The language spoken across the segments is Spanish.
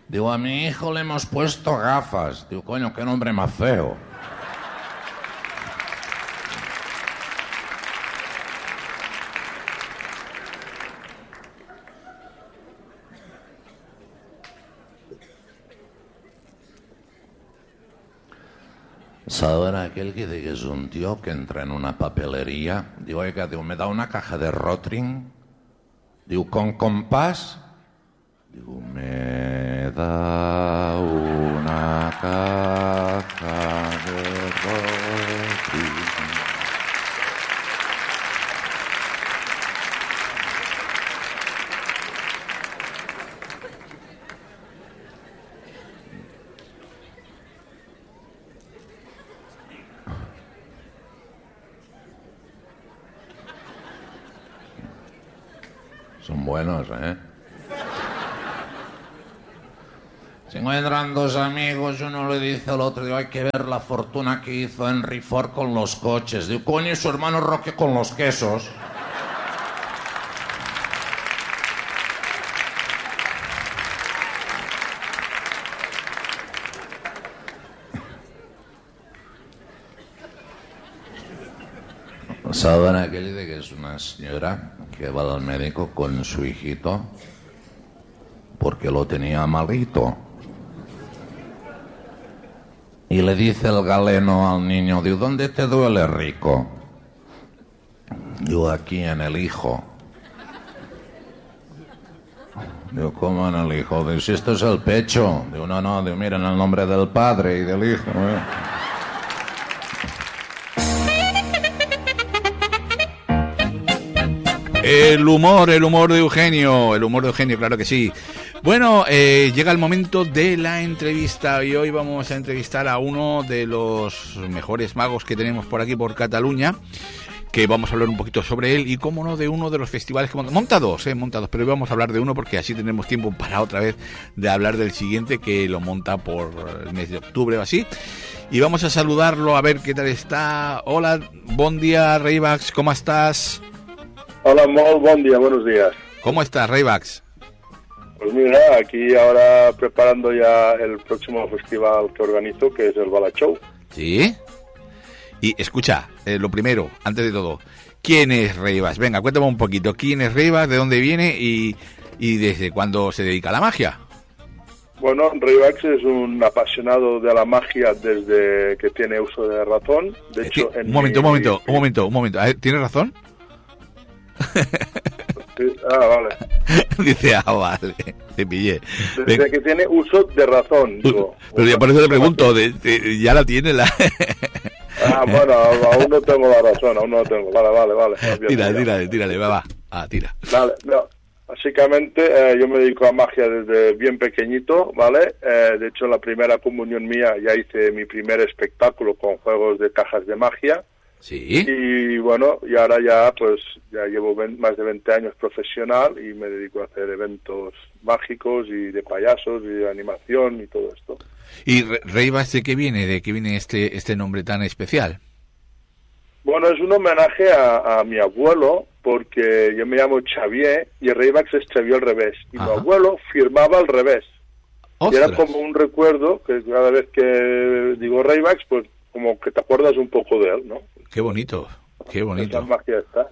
Digo, a mi hijo le hemos puesto gafas. Digo, coño, qué nombre más feo. ¿Saben aquel que dice que es un tío que entra en una papelería? Digo, oiga, digo, ¿me da una caja de Rotring? Digo, ¿con compás? Digo, me da una caja de Rotring. Son buenos, ¿eh? Se encuentran dos amigos, uno le dice al otro, digo, hay que ver la fortuna que hizo Henry Ford con los coches. Digo, coño, y su hermano Roque con los quesos. ¿Saben aquel de que es una señora que va al médico con su hijito porque lo tenía malito? Y le dice el galeno al niño, digo, ¿dónde te duele, rico? Digo, aquí en el hijo. Digo, ¿cómo en el hijo? Digo, si esto es el pecho. Digo, no, digo, mira, en el nombre del padre y del hijo. El humor de Eugenio, claro que sí. Bueno, llega el momento de la entrevista y hoy vamos a entrevistar a uno de los mejores magos que tenemos por aquí, por Cataluña, que vamos a hablar un poquito sobre él y, cómo no, de uno de los festivales que monta dos, pero hoy vamos a hablar de uno porque así tenemos tiempo para otra vez de hablar del siguiente, que lo monta por el mes de octubre o así. Y vamos a saludarlo, a ver qué tal está. Hola, buen día, Raybax, ¿cómo estás? Hola, molt bon día, buenos días. ¿Cómo estás, Raybax? Pues mira, aquí ahora preparando ya el próximo festival que organizo, que es el Bala Show. ¿Sí? Y escucha, lo primero, antes de todo, ¿quién es Raybax? Venga, cuéntame un poquito, ¿quién es Raybax, de dónde viene y desde cuándo se dedica a la magia? Bueno, Raybax es un apasionado de la magia desde que tiene uso de razón. De hecho, un momento. ¿Tienes razón? Vale. Dice, vale, te pillé. Desde que tiene uso de razón. Digo, pero ya por eso te pregunto, ya la tiene la... Bueno, aún no tengo la razón, aún no la tengo. Vale. Tírale, va. Tira. Vale, no. Básicamente yo me dedico a magia desde bien pequeñito, ¿vale? De hecho, en la primera comunión mía ya hice mi primer espectáculo con juegos de cajas de magia. Sí. Y bueno, y ahora ya llevo más de 20 años profesional y me dedico a hacer eventos mágicos y de payasos y de animación y todo esto. ¿Y Raybax de qué viene? ¿De qué viene este nombre tan especial? Bueno, es un homenaje a mi abuelo, porque yo me llamo Xavier y Raybax es Xavier al revés. Y mi abuelo firmaba al revés. Y era como un recuerdo que cada vez que digo Raybax, pues como que te acuerdas un poco de él, ¿no? Qué bonito. Esa magia está.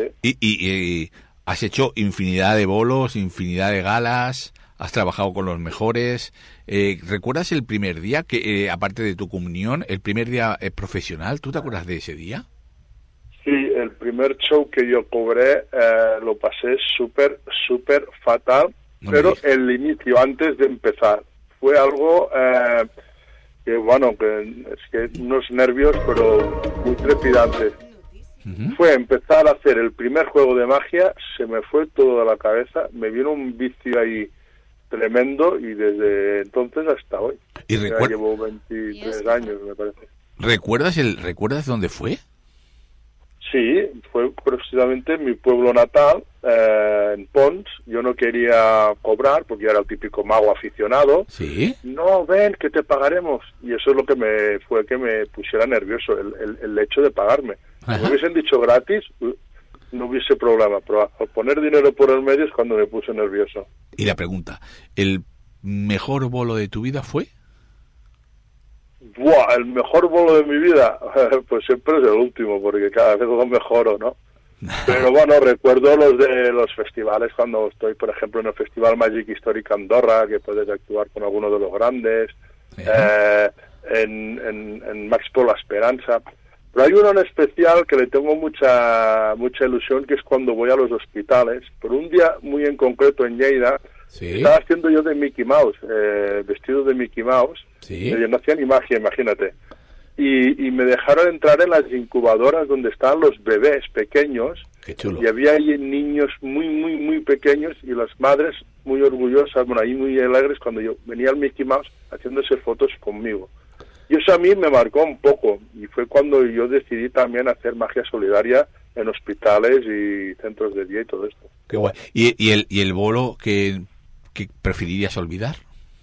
Y has hecho infinidad de bolos, infinidad de galas, has trabajado con los mejores. ¿Recuerdas el primer día, que aparte de tu comunión, el primer día profesional? ¿Tú te acuerdas de ese día? Sí, el primer show que yo cobré lo pasé súper fatal, pero el inicio, antes de empezar, fue algo... que unos nervios, pero muy trepidantes. Fue empezar a hacer el primer juego de magia, se me fue todo de la cabeza, me vino un vicio ahí tremendo y desde entonces hasta hoy. ¿Y llevo 23 años, me parece. ¿Recuerdas dónde fue? Sí, fue precisamente en mi pueblo natal, en Pons. Yo no quería cobrar porque yo era el típico mago aficionado. ¿Sí? No, ven, que te pagaremos. Y eso es lo que me pusiera nervioso, el hecho de pagarme. Si me hubiesen dicho gratis, no hubiese problema, pero al poner dinero por el medio es cuando me puse nervioso. Y la pregunta, el mejor bolo de tu vida fue? ¡Buah! El mejor bolo de mi vida, pues siempre es el último, porque cada vez lo mejoro, ¿no? Pero bueno, recuerdo los de los festivales, cuando estoy, por ejemplo, en el Festival Magic Historic Andorra, que puedes actuar con alguno de los grandes, en Maxpo La Esperanza. Pero hay uno en especial que le tengo mucha ilusión, que es cuando voy a los hospitales. Por un día muy en concreto en Lleida, estaba haciendo yo de Mickey Mouse, vestido de Mickey Mouse. Yo no hacía ni magia, imagínate. Y me dejaron entrar en las incubadoras donde estaban los bebés pequeños. Qué chulo. Y había ahí niños muy pequeños y las madres muy orgullosas, bueno, ahí muy alegres cuando yo venía el Mickey Mouse haciéndose fotos conmigo. Y eso a mí me marcó un poco, y fue cuando yo decidí también hacer magia solidaria en hospitales y centros de día y todo esto. Qué guay. ¿Y el bolo que preferirías olvidar?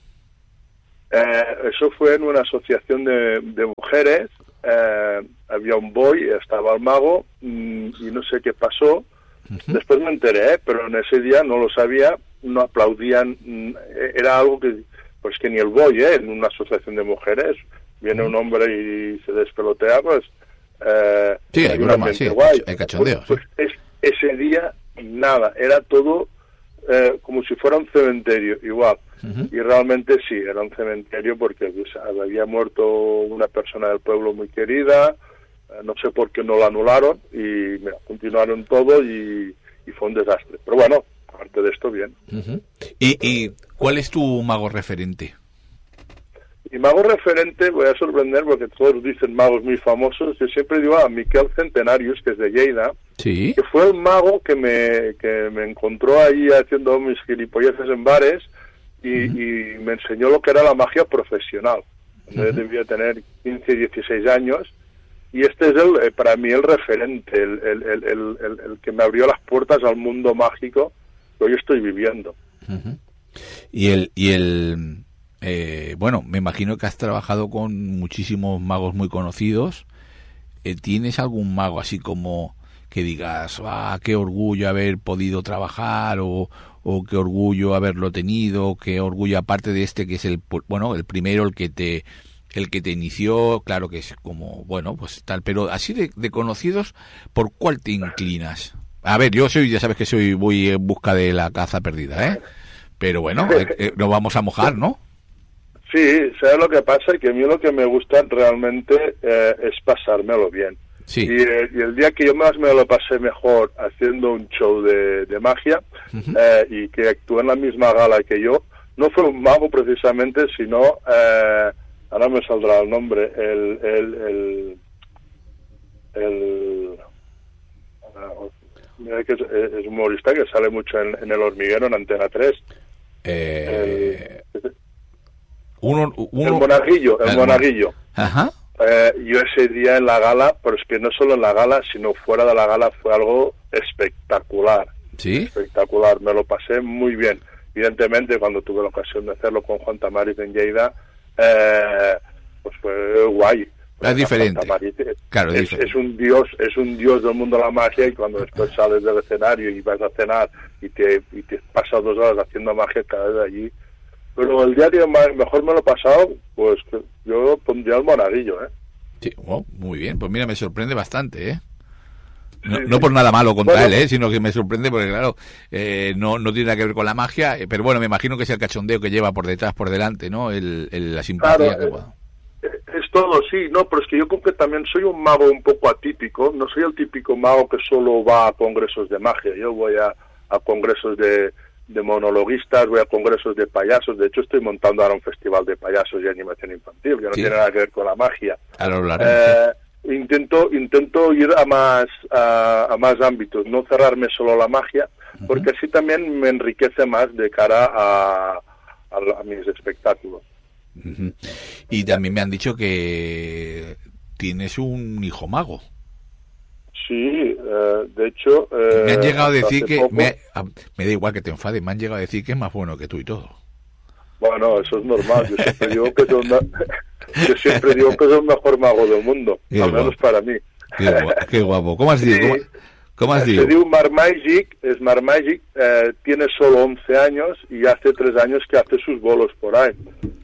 Eso fue en una asociación de mujeres. Había un boy, estaba el mago, y no sé qué pasó. Después me enteré, pero en ese día no lo sabía, no aplaudían. Era algo que, pues que ni el boy, en una asociación de mujeres, viene un hombre y se despelotea, pues... sí, hay broma, sí, guay. Hay cachondeo. Pues ese día, nada, era todo como si fuera un cementerio, igual. Y realmente sí, era un cementerio porque pues, había muerto una persona del pueblo muy querida, no sé por qué no la anularon, y mira, continuaron todo y fue un desastre. Pero bueno, aparte de esto, bien. ¿Y cuál es tu mago referente? Y mago referente, voy a sorprender porque todos dicen magos muy famosos. Yo siempre digo a Miquel Centenarius, que es de Lleida, ¿Sí? que fue el mago que me encontró ahí haciendo mis gilipolleces en bares y me enseñó lo que era la magia profesional. Yo debía tener 15, 16 años, y este es para mí el referente, el que me abrió las puertas al mundo mágico que hoy estoy viviendo. Bueno, me imagino que has trabajado con muchísimos magos muy conocidos. ¿Tienes algún mago así como que digas, qué orgullo haber podido trabajar, o qué orgullo haberlo tenido, qué orgullo, aparte de este que es el primero, el que te inició, claro que es como, bueno, pues tal, pero así de conocidos, ¿por cuál te inclinas? A ver, ya sabes que voy en busca de la caza perdida, pero bueno, nos vamos a mojar, ¿no? Sí, ¿sabes lo que pasa? Que a mí lo que me gusta realmente es pasármelo bien. Sí. Y el día que yo más me lo pasé mejor haciendo un show de magia, y que actué en la misma gala que yo, no fue un mago precisamente, sino, ahora me saldrá el nombre, mira que es humorista que sale mucho en El Hormiguero, en Antena 3. El Monaguillo. Ajá. Yo ese día en la gala, pero es que no solo en la gala, sino fuera de la gala, fue algo espectacular. ¿Sí? Espectacular, me lo pasé muy bien. Evidentemente, cuando tuve la ocasión de hacerlo con Juan Tamariz en Lleida, pues fue guay. Es diferente. Claro, es un dios del mundo de la magia, y cuando después sales del escenario y vas a cenar y te pasas 2 horas haciendo magia cada vez allí. Pero el día que mejor me lo he pasado, pues yo pondría el Monaguillo, Sí, muy bien, pues mira, me sorprende bastante, No por nada malo contra él, sino que me sorprende porque, claro, no tiene nada que ver con la magia, pero bueno, me imagino que es el cachondeo que lleva por detrás, por delante, ¿no? La simpatía. Claro, es todo, sí, no, pero es que yo creo que también soy un mago un poco atípico, no soy el típico mago que solo va a congresos de magia, yo voy a congresos de monologuistas, voy a congresos de payasos. De hecho, estoy montando ahora un festival de payasos y animación infantil, que no tiene nada que ver con la magia. Ahora hablaremos. Intento ir a más ámbitos, no cerrarme solo a la magia, porque así también me enriquece más de cara a mis espectáculos. Y también me han dicho que tienes un hijo mago. Sí, de hecho... me han llegado a decir que... Me da igual que te enfades, me han llegado a decir que es más bueno que tú y todo. Bueno, eso es normal. Yo siempre digo que es el mejor mago del mundo, al menos para mí. Qué guapo. ¿Cómo has dicho? ¿Cómo has dicho? Se diu Smart Magic, tiene solo 11 años y hace 3 años que hace sus bolos por ahí.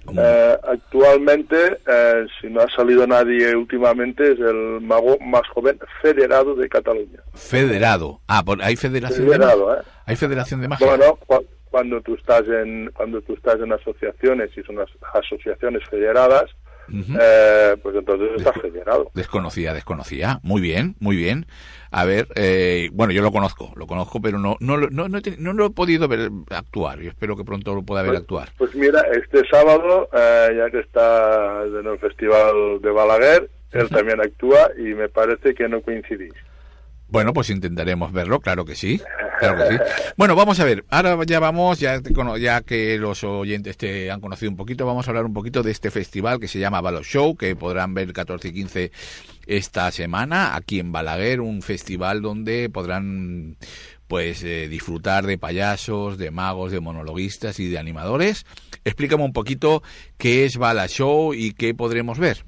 Actualmente, si no ha salido nadie últimamente, es el mago más joven federado de Cataluña. Federado. ¿Hay federación federado, de magia? ¿Hay federación de magia? Bueno, cuando tú estás en asociaciones y son asociaciones federadas, pues entonces está federado. Desconocía. Muy bien. A ver, bueno, yo lo conozco, pero no lo he podido ver actuar. Yo espero que pronto lo pueda ver actuar. Pues mira, este sábado, ya que está en el Festival de Balaguer, él también actúa y me parece que no coincidís. Bueno, pues intentaremos verlo, claro que sí. Bueno, vamos a ver, ahora ya que los oyentes te han conocido un poquito, vamos a hablar un poquito de este festival que se llama Balo Show, que podrán ver 14 y 15 esta semana aquí en Balaguer, un festival donde podrán disfrutar de payasos, de magos, de monologuistas y de animadores. Explícame un poquito qué es Balo Show y qué podremos ver.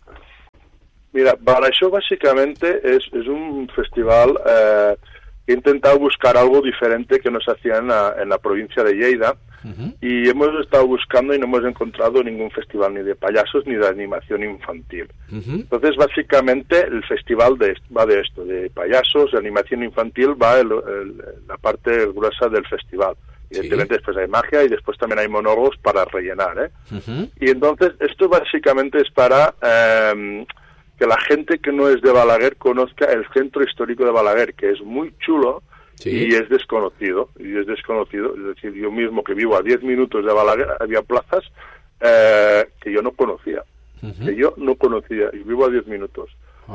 Mira, Balo Show básicamente es un festival que ha intentado buscar algo diferente que no se hacía en la provincia de Lleida, y hemos estado buscando y no hemos encontrado ningún festival ni de payasos ni de animación infantil. Entonces, básicamente, el festival va de esto, de payasos, de animación infantil, va la parte gruesa del festival. Evidentemente después hay magia y después también hay monólogos para rellenar, Y entonces, esto básicamente es para que la gente que no es de Balaguer conozca el centro histórico de Balaguer, que es muy chulo y es desconocido. Es decir, yo mismo que vivo a 10 minutos de Balaguer, había plazas que yo no conocía. Y vivo a 10 minutos.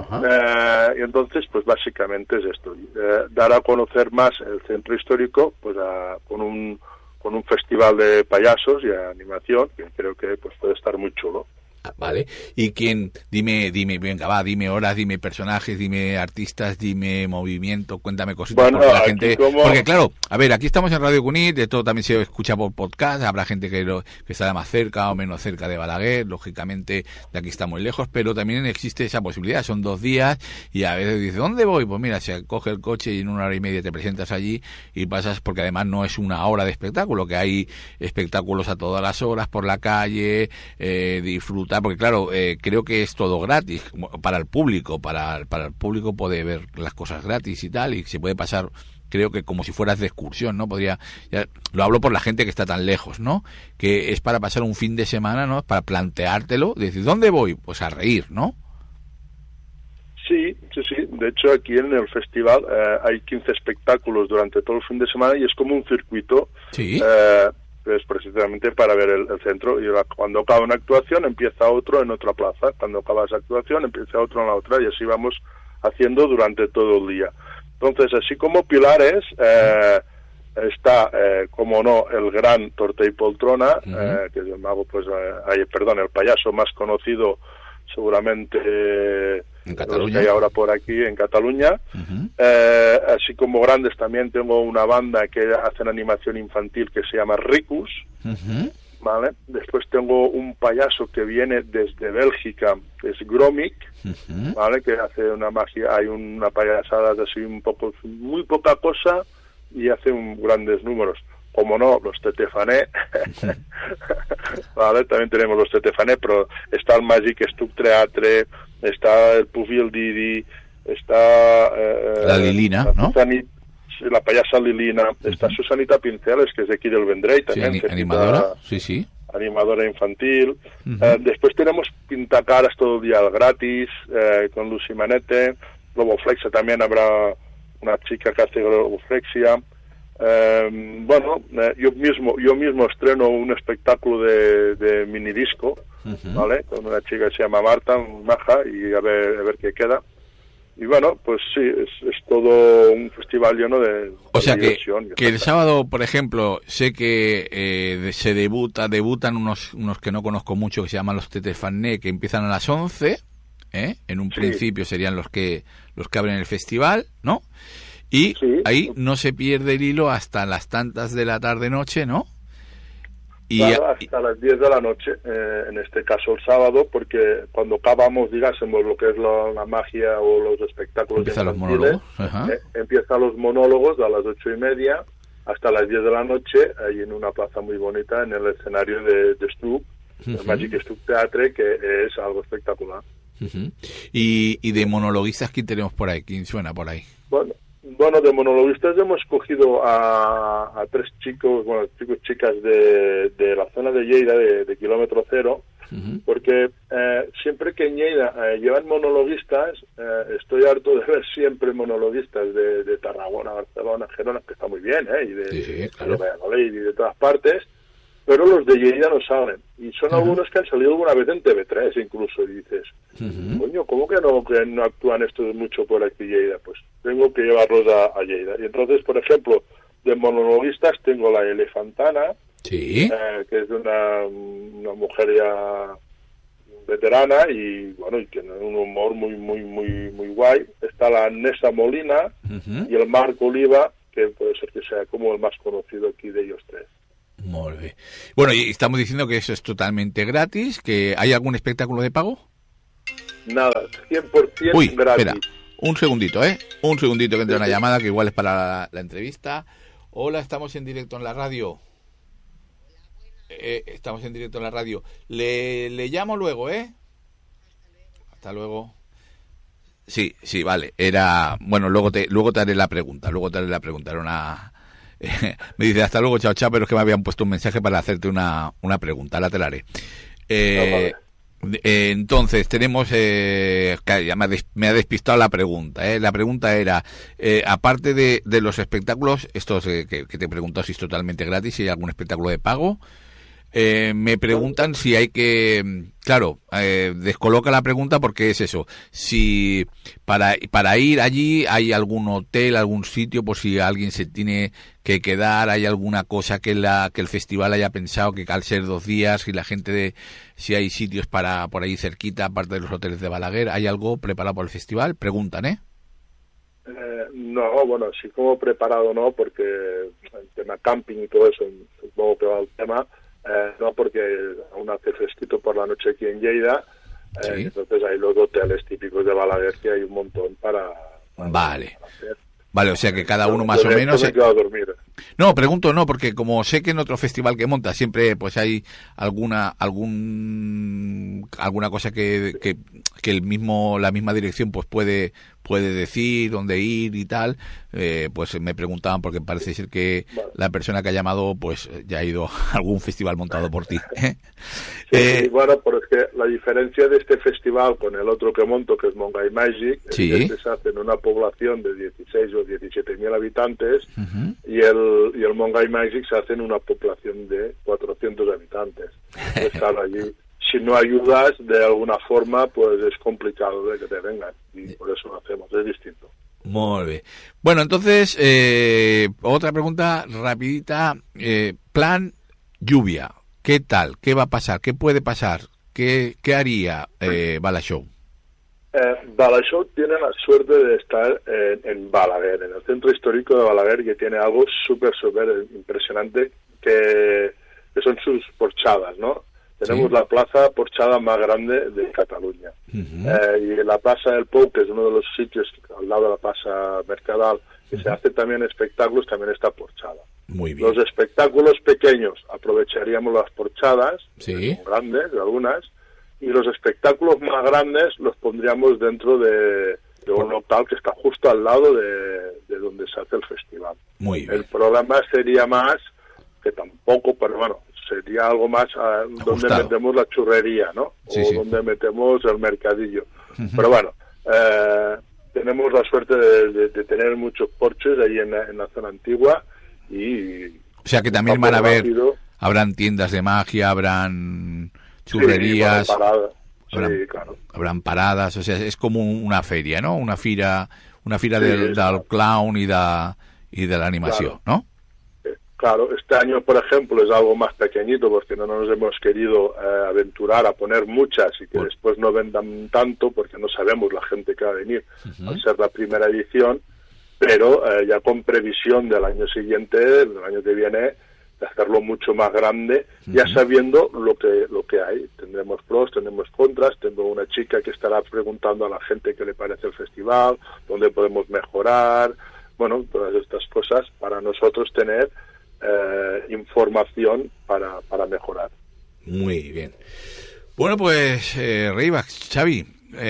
Y entonces, pues básicamente es esto, dar a conocer más el centro histórico, pues con un festival de payasos y animación, que creo que pues puede estar muy chulo. Vale, y quién, dime, venga, va, dime horas, dime personajes, dime artistas, dime movimiento, cuéntame cositas, bueno, porque la gente, porque claro, a ver, aquí estamos en Radio Cunit, de todo también se escucha por podcast, habrá gente que estará más cerca o menos cerca de Balaguer, lógicamente de aquí está muy lejos, pero también existe esa posibilidad, son 2 días y a veces dices, ¿dónde voy? Pues mira, se coge el coche y en 1 hora y media te presentas allí y pasas, porque además no es 1 hora de espectáculo, que hay espectáculos a todas las horas por la calle, disfrutar, porque claro, creo que es todo gratis para el público, para el público puede ver las cosas gratis y tal, y se puede pasar, creo que como si fueras de excursión, ¿no? Lo hablo por la gente que está tan lejos, ¿no? Que es para pasar un fin de semana, ¿no? Para planteártelo, decir, ¿dónde voy? Pues a reír, ¿no? Sí. De hecho, aquí en el festival hay 15 espectáculos durante todo el fin de semana y es como un circuito. Sí. Es precisamente para ver el centro, y cuando acaba una actuación empieza otro en otra plaza, cuando acaba esa actuación empieza otro en la otra, y así vamos haciendo durante todo el día. Entonces, así como pilares, está, como no, el gran Torte y Poltrona, que es el mago, el payaso más conocido seguramente en Cataluña, que hay ahora por aquí en Cataluña. Así como grandes también tengo una banda que hacen animación infantil que se llama Ricus, ¿vale? Después tengo un payaso que viene desde Bélgica, que es Gromik, ¿vale? Que hace una magia, hay una payasada de así muy poca cosa y hace grandes números. Como no, los Tetefané, ¿vale? También tenemos los Tetefané, pero está el Magic Stuck Teatre, está el Puvil Didi, está la Lilina, ¿no? La payasa Lilina, está Susanita Pinceles, que es de aquí del Vendrell, también. Animadora, sí. Animadora infantil. Después tenemos pintacaras todo el día gratis, con Lucy Manete. Globoflexia también habrá una chica que hace globoflexia. Yo mismo estreno un espectáculo de minidisco, ¿vale? Con una chica que se llama Marta, maja, y a ver qué queda. Y bueno, pues sí, es todo un festival lleno de diversión. Que el sábado, por ejemplo, sé que se debutan unos que no conozco mucho, que se llaman los Tetefané, que empiezan a las 11, en un principio serían los que abren el festival, ¿no? Y ahí no se pierde el hilo hasta las tantas de la tarde-noche, ¿no? Claro, hasta las 10 de la noche, en este caso el sábado, porque cuando acabamos, digásemos, lo que es la magia o los espectáculos empiezan los monólogos. Empiezan los monólogos a las 8:30 hasta las 10 de la noche, ahí en una plaza muy bonita, en el escenario de Stuck, el Magic Stuck Theatre, que es algo espectacular. Y de monologuistas, ¿quién tenemos por ahí? ¿Quién suena por ahí? Bueno, de monologuistas hemos escogido a 3 chicos, chicas de la zona de Lleida, de kilómetro cero, porque siempre que en Lleida llevan monologuistas, estoy harto de ver siempre monologuistas de Tarragona, Barcelona, Gerona, que está muy bien, y de Valladolid y de todas partes, pero los de Lleida no salen, y son algunos que han salido alguna vez en TV3 incluso, y dices, coño, ¿cómo que no actúan estos mucho por aquí Lleida? Pues tengo que llevarlos a Lleida. Y entonces, por ejemplo, de monologuistas tengo la Elefantana, que es una mujer ya veterana y tiene un humor muy guay. Está la Nessa Molina y el Marc Oliva, que puede ser que sea como el más conocido aquí de ellos 3. Muy bien. Bueno, y estamos diciendo que eso es totalmente gratis, que ¿hay algún espectáculo de pago? Nada, 100% gratis. Espera, un segundito, que entra una llamada que igual es para la entrevista. Hola, estamos en directo en la radio. Estamos en directo en la radio. Le llamo luego, Hasta luego. Sí, vale. Era, bueno, luego te haré la pregunta. Era una... me dice hasta luego, chao, pero es que me habían puesto un mensaje para hacerte una pregunta, la te la haré. Entonces tenemos ya me ha despistado la pregunta. La pregunta era, aparte de los espectáculos estos que te pregunto si es totalmente gratis, si hay algún espectáculo de pago. Me preguntan si hay que, descoloca la pregunta porque es eso, si para ir allí hay algún hotel, algún sitio por si alguien se tiene que quedar, hay alguna cosa que el festival haya pensado que al ser 2 días y la gente si hay sitios para por ahí cerquita aparte de los hoteles de Balaguer, ¿hay algo preparado por el festival? Preguntan, No, bueno, así como preparado no, porque el tema camping y todo eso, supongo que va al tema. No, porque aún hace fresquito por la noche aquí en Lleida, entonces hay los hoteles típicos de Balaguer que hay un montón para Vale, hacer. O sea que cada uno más o menos... Me quedo a dormir. No, pregunto no, porque como sé que en otro festival que monta siempre pues hay alguna cosa que la misma dirección pues puede decir dónde ir y tal, pues me preguntaban porque parece ser que la persona que ha llamado pues ya ha ido a algún festival montado por ti. Bueno, pero es que la diferencia de este festival con el otro que monto, que es Montgai Magic, es que este se hace en una población de 16 o 17.000 habitantes y el Montgai Magic se hace en una población de 400 habitantes. Pues claro, allí si no ayudas de alguna forma, pues es complicado de que te vengan y por eso lo hacemos, es distinto. Muy bien. Bueno, entonces, otra pregunta rapidita. Plan lluvia. ¿Qué tal? ¿Qué va a pasar? ¿Qué puede pasar? ¿Qué haría Balashow? Balashow tiene la suerte de estar en Balaguer, en el centro histórico de Balaguer, que tiene algo súper impresionante, que son sus porchadas, ¿no? Tenemos la plaza porchada más grande de Cataluña. Y la Plaza del Pou, que es uno de los sitios al lado de la Plaza Mercadal, que se hace también espectáculos, también está porchada. Muy bien. Los espectáculos pequeños aprovecharíamos las porchadas, que son grandes, algunas, y los espectáculos más grandes los pondríamos dentro de un local que está justo al lado de donde se hace el festival. Muy bien. El programa sería más, que tampoco, pero bueno, sería algo más donde metemos la churrería, ¿no? O donde metemos el mercadillo. Pero bueno, tenemos la suerte de tener muchos porches ahí en la zona antigua y... O sea que también van a haber, habrán tiendas de magia, habrán churrerías, habrán paradas, o sea, es como una feria, ¿no? Una fira del clown y de la animación, ¿no? Claro, este año, por ejemplo, es algo más pequeñito porque no nos hemos querido aventurar a poner muchas y que después no vendan tanto porque no sabemos la gente que va a venir al ser la primera edición, pero ya con previsión del año siguiente, del año que viene, hacerlo mucho más grande, ya sabiendo lo que hay. Tendremos pros, tendremos contras. Tengo una chica que estará preguntando a la gente qué le parece el festival, dónde podemos mejorar, bueno, todas estas cosas para nosotros tener información para mejorar. Muy bien. Bueno, pues Reivax, Xavi,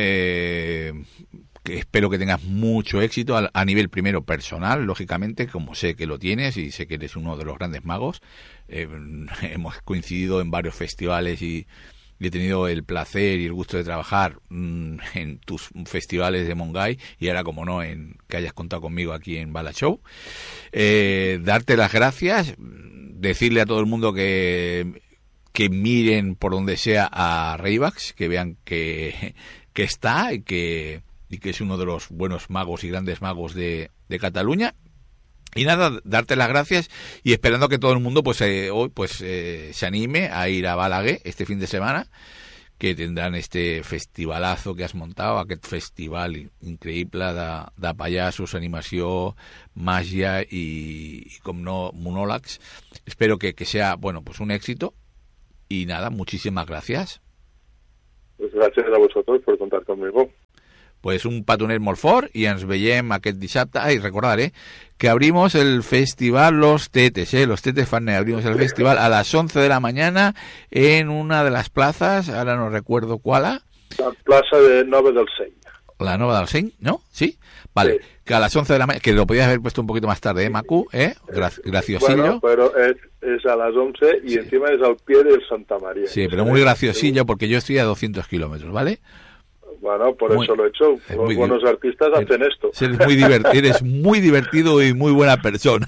que espero que tengas mucho éxito a nivel primero personal, lógicamente, como sé que lo tienes y sé que eres uno de los grandes magos. Hemos coincidido en varios festivales y he tenido el placer y el gusto de trabajar en tus festivales de Montgai, y ahora, como no, en que hayas contado conmigo aquí en Bala Show. Darte las gracias, decirle a todo el mundo que miren por donde sea a Reivax, que vean que está y que es uno de los buenos magos y grandes magos de Cataluña. Y nada, darte las gracias y esperando que todo el mundo hoy se anime a ir a Balaguer este fin de semana, que tendrán este festivalazo que has montado, aquest festival increïble de pallassos, animació, màgia y com no, monòlegs. Espero que sea, bueno, pues un éxito. Y nada, muchísimas gracias. Pues gracias a vosotros por contar conmigo. Pues un petonet molt fort i ens veiem aquest dissabte. Ay, recordar, que abrimos el festival Los Tetes, Los Tetes Fan, abrimos el festival a las 11 de la mañana en una de las plazas, ahora no recuerdo cuál. La plaza de Nova del Seny. La Nova del Seny, ¿no? ¿Sí? Vale, sí. Que a las 11 de la mañana, que lo podías haber puesto un poquito más tarde, Macu, graciosillo. Bueno, pero es a las 11 y sí. Encima es al pie del Santa María. Sí, pero muy graciosillo porque yo estoy a 200 kilómetros, ¿vale? Bueno, por eso lo he hecho. Los buenos artistas hacen esto. Eres muy divertido y muy buena persona.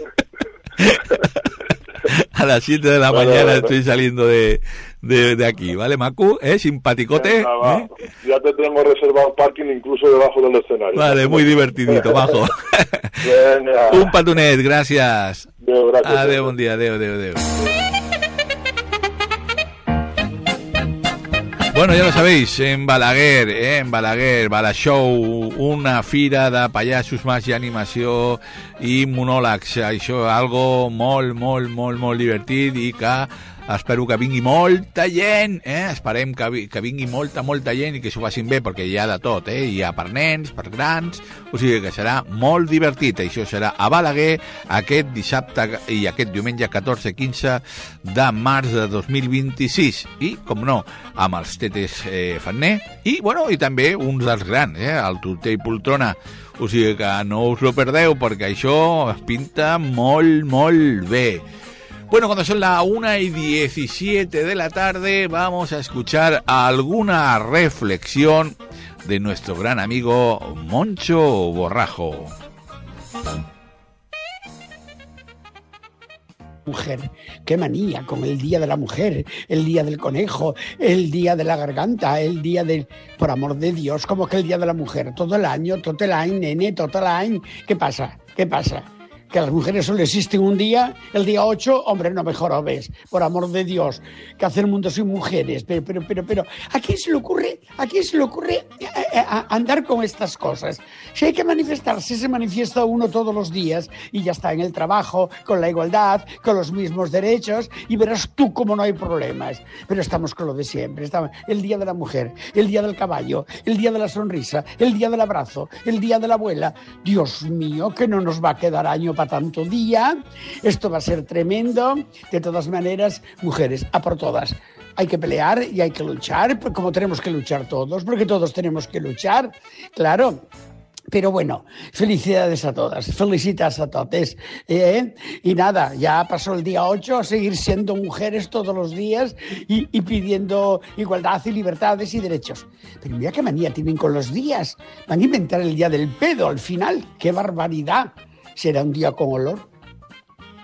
A las 7 de la mañana estoy saliendo de aquí, ¿vale, Macu? Simpaticote. Venga, ya te tengo reservado parking incluso debajo del escenario. Vale, muy divertidito, bajo. Venga. Un petonet, gracias. Gracias. Adeu, buen día, adeu. Bueno, ja lo sabéis, en Balaguer, Bala Show, una fira de pallassos, màgia, animació i monòlegs. Això és algo molt divertit i que espero que vingui molta gent, esperem que vingui molta gent i que s'ho facin bé, perquè hi ha de tot, hi ha per nens, per grans, o sigui que serà molt divertit. Això serà a Balaguer aquest dissabte i aquest diumenge 14-15 de març de 2026 i, com no, amb els Tetes Fanner i també uns dels grans, el Torter i Poltrona. O sigui que no us lo perdeu perquè això es pinta molt bé. Bueno, cuando son las 1:17 de la tarde, vamos a escuchar alguna reflexión de nuestro gran amigo Moncho Borrajo. Mujer, qué manía con el día de la mujer, el día del conejo, el día de la garganta, el día del... Por amor de Dios, como que el día de la mujer, todo el año, nene, todo el año. ¿Qué pasa? Que a las mujeres solo existen un día, el día 8, hombre, no me jorobes, por amor de Dios, que hace el mundo sin mujeres, pero, ¿a quién se le ocurre andar con estas cosas? Si hay que manifestarse, se manifiesta uno todos los días y ya está, en el trabajo, con la igualdad, con los mismos derechos, y verás tú cómo no hay problemas. Pero estamos con lo de siempre, el día de la mujer, el día del caballo, el día de la sonrisa, el día del abrazo, el día de la abuela. Dios mío, que no nos va a quedar año para tanto día, esto va a ser tremendo. De todas maneras, mujeres, a por todas. Hay que pelear y hay que luchar, como tenemos que luchar todos, porque todos tenemos que luchar, claro. Pero bueno, felicidades a todas, felicitas a totes. Y nada, ya pasó el día 8, a seguir siendo mujeres todos los días y pidiendo igualdad y libertades y derechos. Pero mira qué manía tienen con los días. Van a inventar el día del pedo al final. ¡Qué barbaridad! ¿Será un día con olor?